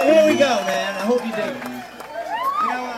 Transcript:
here we go, man. I hope you dig it. You know,